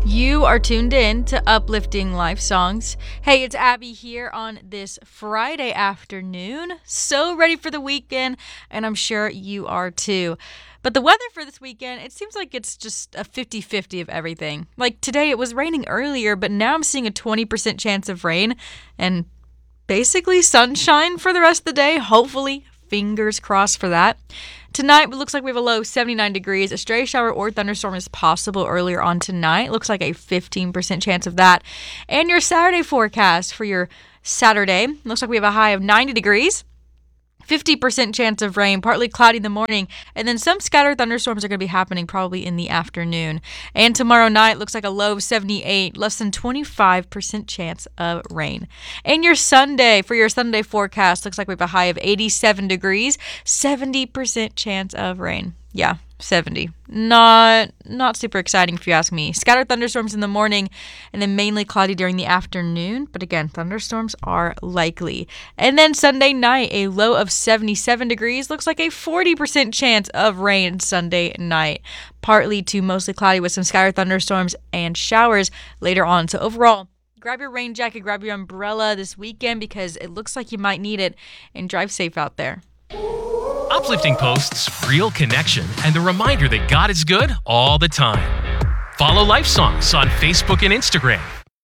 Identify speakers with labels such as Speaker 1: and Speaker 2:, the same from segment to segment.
Speaker 1: You are tuned in to Uplifting Life Songs. Hey, it's Abby here on this Friday afternoon. So ready for the weekend, and I'm sure you are too. But the weather for this weekend, it seems like it's just a 50-50 of everything. Like today, it was raining earlier, but now I'm seeing a 20% chance of rain and basically sunshine for the rest of the day. Hopefully, fingers crossed for that. Tonight, it looks like we have a low 79 degrees. A stray shower or thunderstorm is possible earlier on tonight. Looks like a 15% chance of that. And your Saturday forecast for your Saturday, looks like we have a high of 90 degrees. 50% chance of rain, partly cloudy in the morning, and then some scattered thunderstorms are going to be happening probably in the afternoon. And tomorrow night looks like a low of 78, less than 25% chance of rain. And your Sunday, for your Sunday forecast, looks like we have a high of 87 degrees, 70% chance of rain. Yeah, 70. Not super exciting if you ask me. Scattered thunderstorms in the morning and then mainly cloudy during the afternoon. But again, thunderstorms are likely. And then Sunday night, a low of 77 degrees. Looks like a 40% chance of rain Sunday night. Partly to mostly cloudy with some scattered thunderstorms and showers later on. So overall, grab your rain jacket, grab your umbrella this weekend because it looks like you might need it, and drive safe out there.
Speaker 2: Uplifting posts, real connection, and the reminder that God is good all the time. Follow Life Songs on Facebook and Instagram.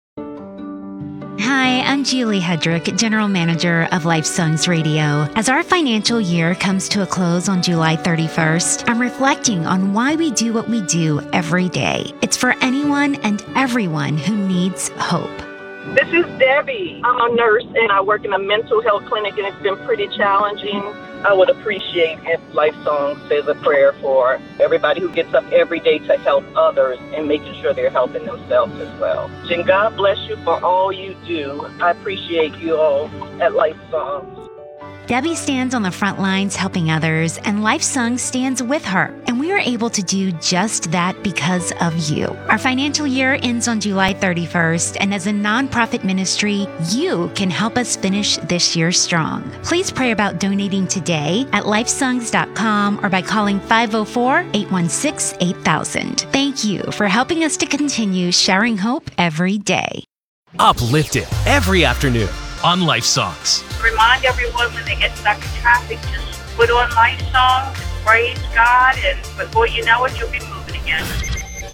Speaker 3: Hi, I'm Julie Hedrick, General Manager of Life Songs Radio. As our financial year comes to a close on July 31st, I'm reflecting on why we do what we do every day. It's for anyone and everyone who needs hope.
Speaker 4: This is Debbie. I'm a nurse and I work in a mental health clinic, and it's been pretty challenging. I would appreciate if Life Song says a prayer for everybody who gets up every day to help others and making sure they're helping themselves as well. And God bless you for all you do. I appreciate you all at Life Songs.
Speaker 3: Debbie stands on the front lines helping others, and Life Song stands with her. And we are able to do just that because of you. Our financial year ends on July 31st, and as a nonprofit ministry, you can help us finish this year strong. Please pray about donating today at lifesongs.com or by calling 504-816-8000. Thank you for helping us to continue sharing hope every day.
Speaker 2: Uplifted every afternoon on Life Songs.
Speaker 5: Remind everyone when they get stuck in traffic, just put on Life Songs, praise God, and before you know it, you'll be moving again.